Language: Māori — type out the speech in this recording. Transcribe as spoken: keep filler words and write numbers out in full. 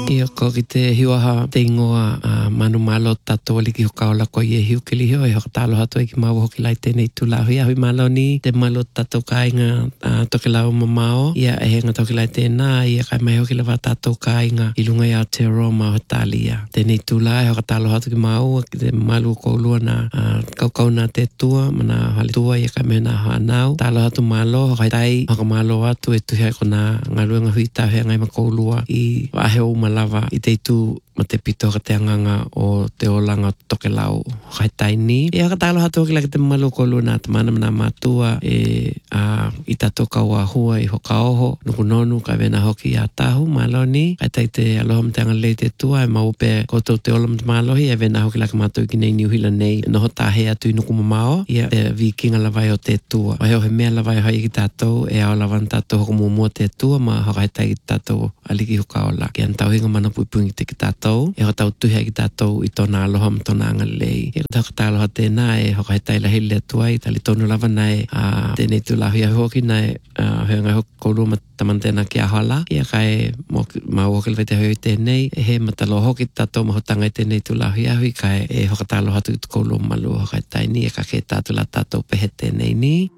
Ia ko ki te hiwaha te ingoa uh, manu malo tato li ki hokaola ko i e hiu ki li hio e hoka talo hato e ki mau hoki lai tēnei tula hui ahui malo ni te malo tato ka inga uh, toke lau mamao ia e henga toke lai tēnā ia kai mai hoki lawa tato ka inga i lunga i Aotearoa ho Talia tēnei tula e hoka talo hato ki mau ki te malu ko lua na uh, kaukau na te tua mana hali tua ia kai mena hanau talo hato malo hoka tai hoka malo atu e tuhia ko na ngaruenga hui ta hea ngai mako lua i wahe o malawa i te itu ma te pito ka te anganga o te olanga toke lau kai tai ni. E haka talo hatu ki laki te malu ko lua nā te mana mana mātua e a, i tato ka ua hua i hoka oho nuku nonu ka wena hoki i a tahu malo ni. Kai tai te aloha mte anga lei te tua e maupe koto te ola mte malohi e wena hoki laki mātua ki nei niuhila nei noho tā hea tu i nuku mamao ia e vikinga lawai o te tua. Wahe o he mea lawai hai ki tātou e ao lawan tātou hoko mua te tua ma hokai tai ki tātou aliki hoka ola. Ki an tau hinga mana puipungi te ki tātou e ho tau tuhia ki tātou i tōna aloha ma tōna angalei. E tau ka aloha tēnā e hokai tai la hele atuai tali tōnu lava nai a tēnei tu la hui a hoki nai hoi ngai hoki kourua ma taman tēnā ki a hola. Ia kai ma hoki lawai te hoi tēnei e he matalo hoki tātou ma hotangai tēnei tu la hui a hui kai e hoka tā aloha tu kourua malu hokai tai ni e ka ke tātou la tātou pehe tēnei ni.